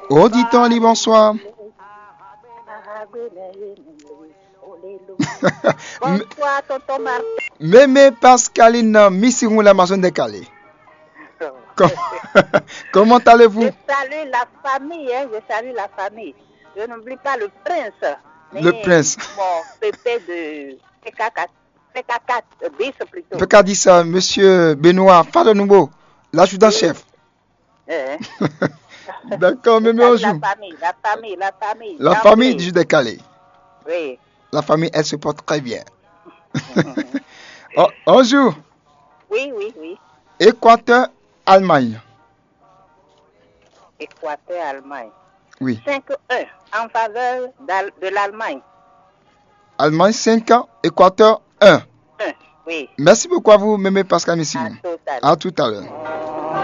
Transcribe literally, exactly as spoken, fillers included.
Auditeur, bonsoir. Bonsoir, tonton Martin. Mémé Pascaline, Missirou la maison de Calais. Comment allez-vous? Je salue la famille, hein, je salue la famille. Je n'oublie pas le prince. Le prince. Mon pépé de P K quatre, P K quatre bis plutôt. P K dix, monsieur Benoît Fadonoubo, l'adjudant-chef. Eh. D'accord, Mémé, on joue. La famille, la famille, la famille. La famille du de Calais. Oui. La famille, elle se porte très bien. oh, on joue. Oui, oui, oui. Équateur, Allemagne. Équateur, Allemagne. Oui. cinq un en faveur de l'Allemagne. Allemagne cinq, Équateur un. un. Oui. Merci beaucoup à vous, Mémé Pascal Missirou. À tout à l'heure. À tout à l'heure.